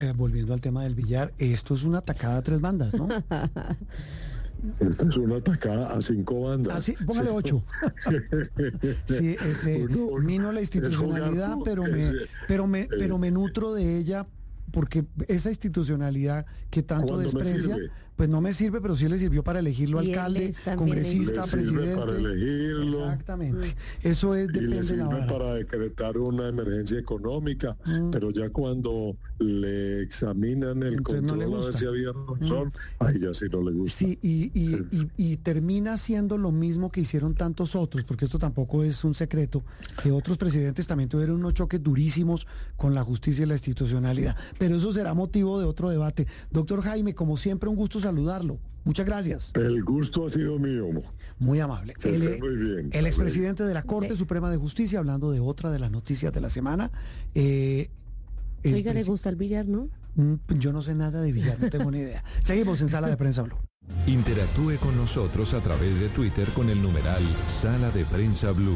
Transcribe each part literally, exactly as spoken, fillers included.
Eh, volviendo al tema del billar, esto es una atacada a tres bandas, ¿no? Esta es una atacada a cinco bandas. Ah, sí, póngale ocho. Sí, ese, Uno, uno, mino la institucionalidad, jugar, pero me, ese, pero me, eh, pero me nutro de ella, porque esa institucionalidad que tanto desprecia, pues no me sirve, pero sí le sirvió para elegirlo Y alcalde, congresista, le sirve presidente. para elegirlo. Exactamente. Mm. Eso es, Y depende le sirve de la hora. para decretar una emergencia económica, mm. pero ya cuando le examinan el Entonces control no a ver si había razón, mm. ahí ya sí no le gusta. Sí, y, y, y, y termina siendo lo mismo que hicieron tantos otros, porque esto tampoco es un secreto, que otros presidentes también tuvieron unos choques durísimos con la justicia y la institucionalidad. Pero eso será motivo de otro debate. Doctor Jaime, como siempre, un gusto saludarlo. Muchas gracias. El gusto ha sido mío. Muy amable. Que el, esté muy bien. El expresidente de la Corte sí. Suprema de Justicia, hablando de otra de las noticias de la semana. Eh, Oiga, le gusta el billar, ¿no? Yo no sé nada de billar, no tengo ni idea. Seguimos en Sala de Prensa Blue. Interactúe con nosotros a través de Twitter con el numeral Sala de Prensa Blue.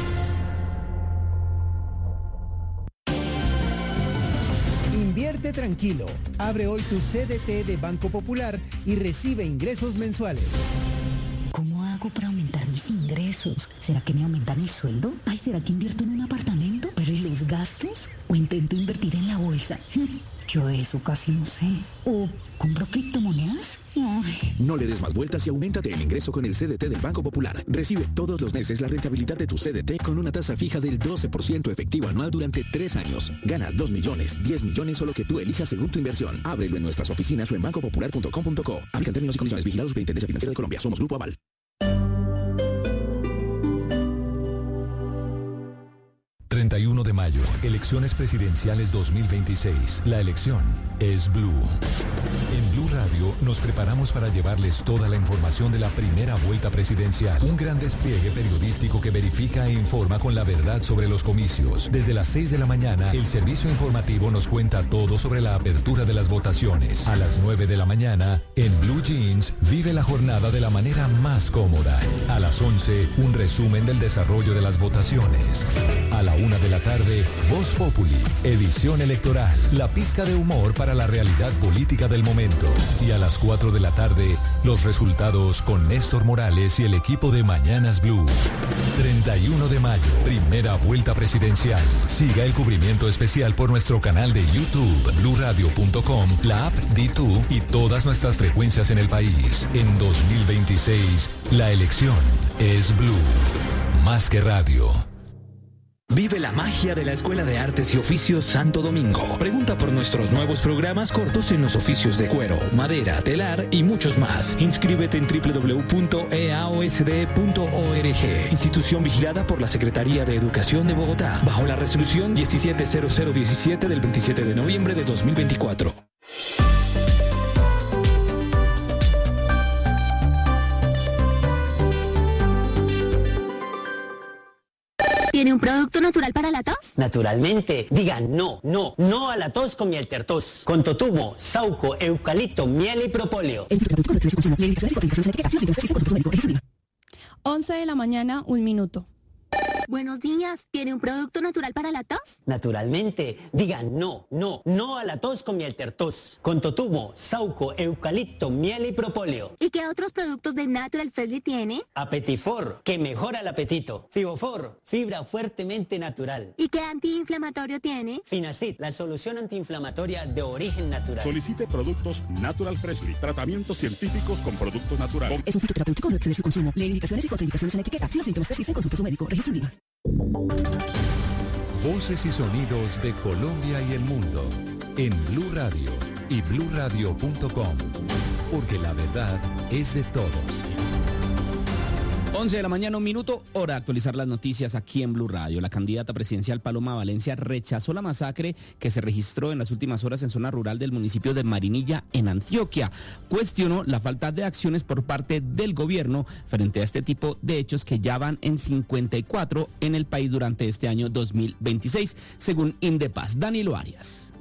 Invierte tranquilo. Abre hoy tu C D T de Banco Popular y recibe ingresos mensuales. ¿Cómo hago para aumentar mis ingresos? ¿Será que me aumentan el sueldo? Ay, ¿será que invierto en un apartamento? ¿Pero y los gastos? ¿O intento invertir en la bolsa? Yo de eso casi no sé. ¿O compro criptomonedas? Ay. No le des más vueltas y auméntate el ingreso con el C D T del Banco Popular. Recibe todos los meses la rentabilidad de tu C D T con una tasa fija del doce por ciento efectivo anual durante tres años. Gana dos millones, diez millones o lo que tú elijas según tu inversión. Ábrelo en nuestras oficinas o en banco popular punto com punto co. Aplican términos y condiciones. Vigilados por Intendencia Financiera de Colombia. Somos Grupo Aval. treinta y uno de mayo, elecciones presidenciales dos mil veintiséis. La elección es Blue. En Blue Radio nos preparamos para llevarles toda la información de la primera vuelta presidencial. Un gran despliegue periodístico que verifica e informa con la verdad sobre los comicios. Desde las seis de la mañana, el servicio informativo nos cuenta todo sobre la apertura de las votaciones. A las nueve de la mañana, en Blue Jeans, vive la jornada de la manera más cómoda. A las once, un resumen del desarrollo de las votaciones. A la una de la tarde, Voz Populi, edición electoral, la pizca de humor para la realidad política del momento. Y a las cuatro de la tarde, los resultados con Néstor Morales y el equipo de Mañanas Blue. treinta y uno de mayo, primera vuelta presidencial. Siga el cubrimiento especial por nuestro canal de YouTube, blue radio punto com, la app D dos y todas nuestras frecuencias en el país. En dos mil veintiséis, la elección es Blue. Más que radio. Vive la magia de la Escuela de Artes y Oficios Santo Domingo. Pregunta por nuestros nuevos programas cortos en los oficios de cuero, madera, telar y muchos más. Inscríbete en doble u doble u doble u punto e a o s d punto org. Institución vigilada por la Secretaría de Educación de Bogotá, bajo la resolución diecisiete cero cero diecisiete del veintisiete de noviembre de dos mil veinticuatro. ¿Tiene un producto natural para la tos? Naturalmente. Diga no, no, no a la tos con miel tertos. Con totumo, sauco, eucalipto, miel y propóleo. once de la mañana, un minuto. Buenos días. ¿Tiene un producto natural para la tos? Naturalmente. Diga no, no, no a la tos con miel tertos. Con totumo, sauco, eucalipto, miel y propóleo. ¿Y qué otros productos de Natural Freshly tiene? Apetifor, que mejora el apetito. Fibofor, fibra fuertemente natural. ¿Y qué antiinflamatorio tiene? Finacid, la solución antiinflamatoria de origen natural. Solicite productos Natural Freshly. Tratamientos científicos con productos naturales. Es un fitoterapéutico, no exceder su consumo. Lee indicaciones y contraindicaciones en la etiqueta. Si los síntomas persisten, consulte a su médico. Registro I V A. Voces y sonidos de Colombia y el mundo en Blue Radio y blue radio punto com, porque la verdad es de todos. once de la mañana, un minuto, hora de actualizar las noticias aquí en Blue Radio. La candidata presidencial Paloma Valencia rechazó la masacre que se registró en las últimas horas en zona rural del municipio de Marinilla, en Antioquia. Cuestionó la falta de acciones por parte del gobierno frente a este tipo de hechos que ya van en cincuenta y cuatro en el país durante este año dos mil veintiséis, según Indepaz. Danilo Arias.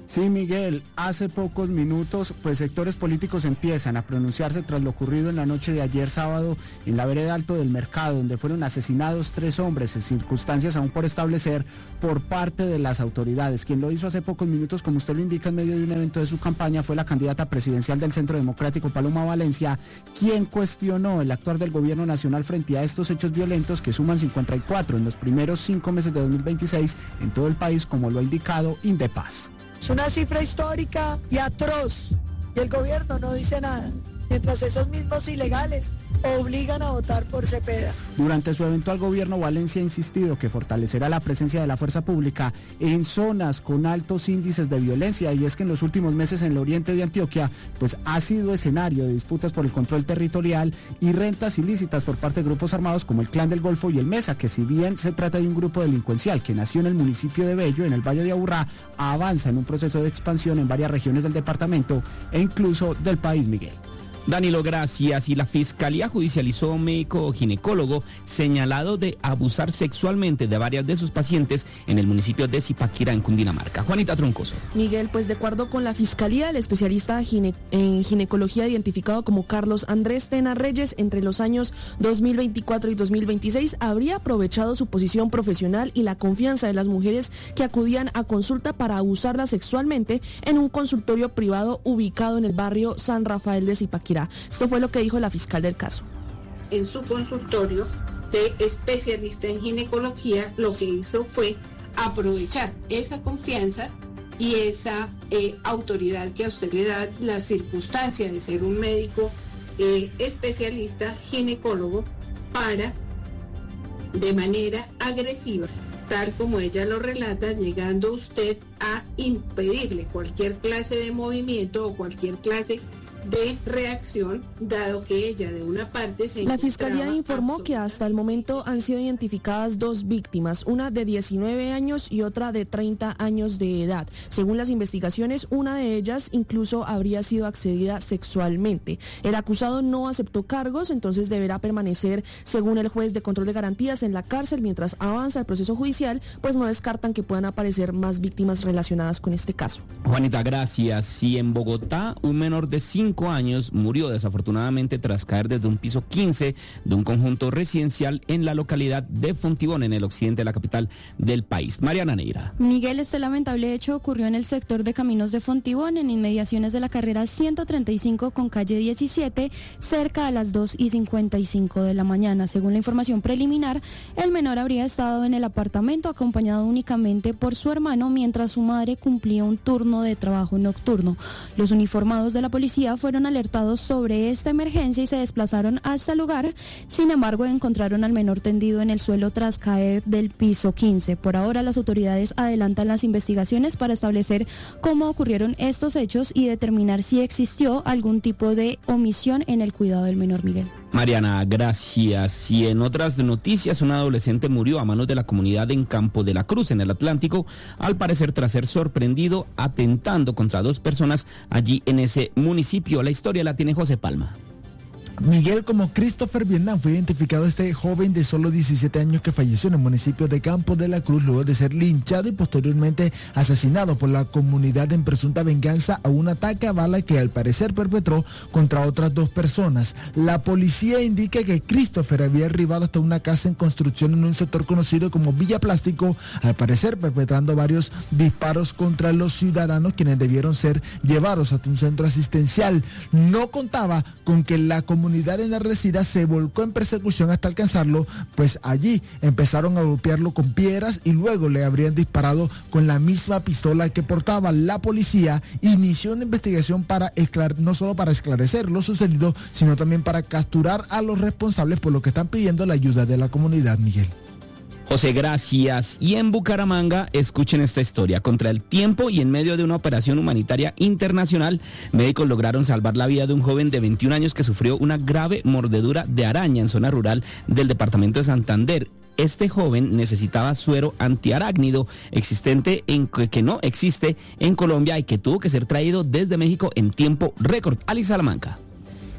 Sí, Miguel, hace pocos minutos, pues sectores políticos empiezan a pronunciarse tras lo ocurrido en la noche de ayer sábado en la vereda Alto del Mercado, donde fueron asesinados tres hombres en circunstancias aún por establecer por parte de las autoridades. Quien lo hizo hace pocos minutos, como usted lo indica, en medio de un evento de su campaña, fue la candidata presidencial del Centro Democrático, Paloma Valencia, quien cuestionó el actuar del gobierno nacional frente a estos hechos violentos que suman cincuenta y cuatro en los primeros cinco meses de dos mil veintiséis en todo el país, como lo ha indicado Indepaz. Es una cifra histórica y atroz, y el gobierno no dice nada, mientras esos mismos ilegales obligan a votar por Cepeda. Durante su eventual gobierno, Valencia ha insistido que fortalecerá la presencia de la fuerza pública en zonas con altos índices de violencia, y es que en los últimos meses en el oriente de Antioquia pues ha sido escenario de disputas por el control territorial y rentas ilícitas por parte de grupos armados como el Clan del Golfo y el Mesa, que si bien se trata de un grupo delincuencial que nació en el municipio de Bello, en el Valle de Aburrá, avanza en un proceso de expansión en varias regiones del departamento e incluso del país, Miguel. Danilo, gracias. Y la Fiscalía judicializó a un médico ginecólogo señalado de abusar sexualmente de varias de sus pacientes en el municipio de Zipaquirá, en Cundinamarca. Juanita Troncoso. Miguel, pues de acuerdo con la Fiscalía, el especialista gine- en ginecología identificado como Carlos Andrés Tena Reyes entre los años dos mil veinticuatro y dos mil veintiséis habría aprovechado su posición profesional y la confianza de las mujeres que acudían a consulta para abusarlas sexualmente en un consultorio privado ubicado en el barrio San Rafael de Zipaquirá. Esto fue lo que dijo la fiscal del caso. En su consultorio de especialista en ginecología, lo que hizo fue aprovechar esa confianza y esa eh, autoridad que a usted le da la circunstancia de ser un médico eh, especialista ginecólogo para, de manera agresiva, tal como ella lo relata, llegando usted a impedirle cualquier clase de movimiento o cualquier clase de reacción, dado que ella de una parte se La Fiscalía informó que hasta el momento han sido identificadas dos víctimas, una de diecinueve años y otra de treinta años de edad. Según las investigaciones, una de ellas incluso habría sido accedida sexualmente. El acusado no aceptó cargos, entonces deberá permanecer, según el juez de control de garantías, en la cárcel mientras avanza el proceso judicial, pues no descartan que puedan aparecer más víctimas relacionadas con este caso. Juanita, gracias. Y en Bogotá, un menor de cinco años murió desafortunadamente tras caer desde un piso quince de un conjunto residencial en la localidad de Fontibón, en el occidente de la capital del país. Mariana Neira. Miguel, este lamentable hecho ocurrió en el sector de Caminos de Fontibón, en inmediaciones de la carrera ciento treinta y cinco con calle diecisiete, cerca a las dos y cincuenta y cinco de la mañana. Según la información preliminar, el menor habría estado en el apartamento acompañado únicamente por su hermano mientras su madre cumplía un turno de trabajo nocturno. Los uniformados de la policía fueron alertados sobre esta emergencia y se desplazaron hasta el lugar. Sin embargo, encontraron al menor tendido en el suelo tras caer del piso quince. Por ahora, las autoridades adelantan las investigaciones para establecer cómo ocurrieron estos hechos y determinar si existió algún tipo de omisión en el cuidado del menor, Miguel. Mariana, gracias. Y en otras noticias, un adolescente murió a manos de la comunidad en Campo de la Cruz, en el Atlántico, al parecer tras ser sorprendido atentando contra dos personas allí en ese municipio. La historia la tiene José Palma. Miguel, como Christopher Vietnam, fue identificado este joven de solo diecisiete años que falleció en el municipio de Campo de la Cruz luego de ser linchado y posteriormente asesinado por la comunidad en presunta venganza a un ataque a bala que al parecer perpetró contra otras dos personas. La policía indica que Christopher había arribado hasta una casa en construcción en un sector conocido como Villa Plástico, al parecer perpetrando varios disparos contra los ciudadanos, quienes debieron ser llevados hasta un centro asistencial. No contaba con que la comunidad comunidad enardecida se volcó en persecución hasta alcanzarlo, pues allí empezaron a golpearlo con piedras y luego le habrían disparado con la misma pistola que portaba. La policía inició una investigación para esclare- no solo para esclarecer lo sucedido, sino también para capturar a los responsables, por lo que están pidiendo la ayuda de la comunidad, Miguel. José, gracias. Y en Bucaramanga, escuchen esta historia. Contra el tiempo y en medio de una operación humanitaria internacional, médicos lograron salvar la vida de un joven de veintiún años que sufrió una grave mordedura de araña en zona rural del departamento de Santander. Este joven necesitaba suero antiarácnido existente en que no existe en Colombia y que tuvo que ser traído desde México en tiempo récord. Ali Salamanca.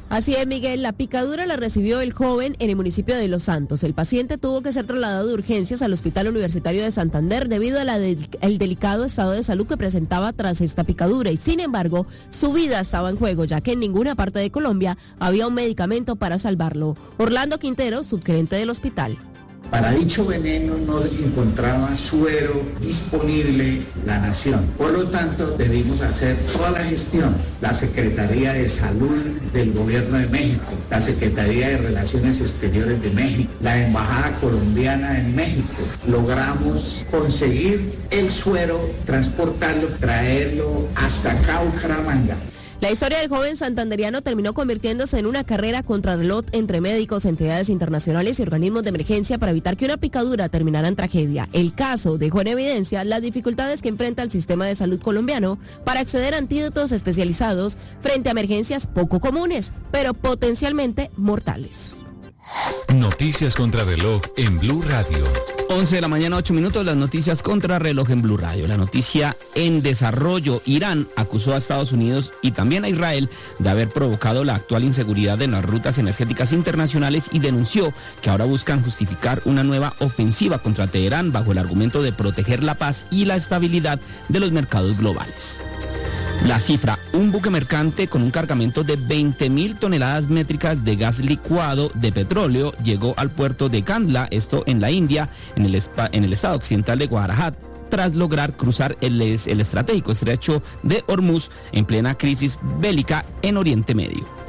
Así es, Miguel, la picadura la recibió el joven en el municipio de Los Santos. El paciente tuvo que ser trasladado de urgencias al Hospital Universitario de Santander debido al de, delicado estado de salud que presentaba tras esta picadura y, sin embargo, su vida estaba en juego, ya que en ninguna parte de Colombia había un medicamento para salvarlo. Orlando Quintero, subgerente del hospital. Para dicho veneno no encontraba suero disponible en la nación. Por lo tanto, debimos hacer toda la gestión. La Secretaría de Salud del Gobierno de México, la Secretaría de Relaciones Exteriores de México, la Embajada Colombiana en México. Logramos conseguir el suero, transportarlo, traerlo hasta acá, Bucaramanga. La historia del joven santanderiano terminó convirtiéndose en una carrera contrarreloj entre médicos, entidades internacionales y organismos de emergencia para evitar que una picadura terminara en tragedia. El caso dejó en evidencia las dificultades que enfrenta el sistema de salud colombiano para acceder a antídotos especializados frente a emergencias poco comunes, pero potencialmente mortales. Noticias contra reloj en Blue Radio. once de la mañana, ocho minutos, las noticias contra reloj en Blue Radio. La noticia en desarrollo: Irán acusó a Estados Unidos y también a Israel de haber provocado la actual inseguridad en las rutas energéticas internacionales y denunció que ahora buscan justificar una nueva ofensiva contra Teherán bajo el argumento de proteger la paz y la estabilidad de los mercados globales. La cifra: un buque mercante con un cargamento de veinte mil toneladas métricas de gas licuado de petróleo llegó al puerto de Kandla, esto en la India, en el, espa, en el estado occidental de Gujarat, tras lograr cruzar el, el estratégico estrecho de Hormuz en plena crisis bélica en Oriente Medio.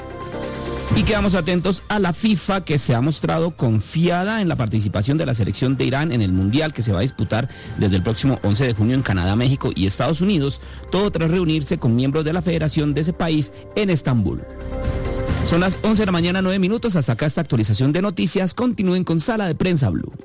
Y quedamos atentos a la FIFA, que se ha mostrado confiada en la participación de la selección de Irán en el Mundial que se va a disputar desde el próximo once de junio en Canadá, México y Estados Unidos, todo tras reunirse con miembros de la federación de ese país en Estambul. Son las once de la mañana, nueve minutos. Hasta acá esta actualización de noticias. Continúen con Sala de Prensa Blue.